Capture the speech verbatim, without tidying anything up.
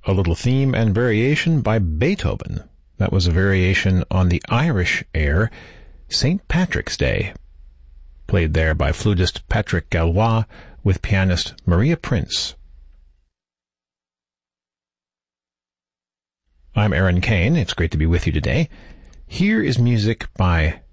a little theme and variation by Beethoven. That was a variation on the Irish air, Saint Patrick's Day, played there by flutist Patrick Gallois with pianist Maria Prince. I'm Aaron Kane. It's great to be with you today. Here is music by